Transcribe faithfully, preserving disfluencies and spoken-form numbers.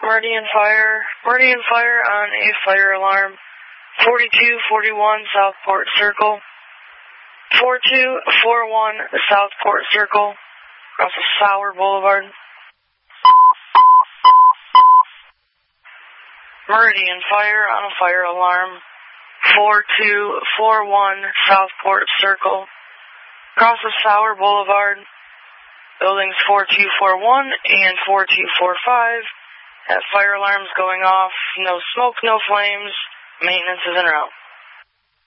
Meridian Fire. Meridian Fire on a fire alarm. forty-two forty-one Southport Circle. forty-two forty-one Southport Circle. Across the Sauer Boulevard. Meridian Fire on a fire alarm. forty-two forty-one Southport Circle. Across the Sauer Boulevard. Buildings forty-two forty-one and forty-two forty-five. Have fire alarms going off. No smoke, no flames. Maintenance is en route.